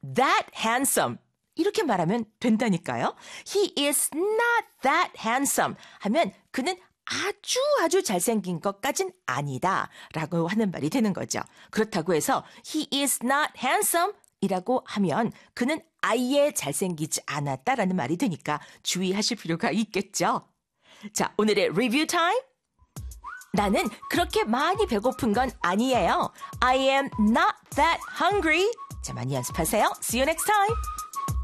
that handsome. 이렇게 말하면 된다니까요. He is not that handsome 하면 그는 아주 잘생긴 것까진 아니다 라고 하는 말이 되는 거죠. 그렇다고 해서 he is not handsome 이라고 하면 그는 아예 잘생기지 않았다라는 말이 되니까 주의하실 필요가 있겠죠. 자, 오늘의 리뷰 타임. 나는 그렇게 많이 배고픈 건 아니에요. I am not that hungry. 자, 많이 연습하세요. See you next time.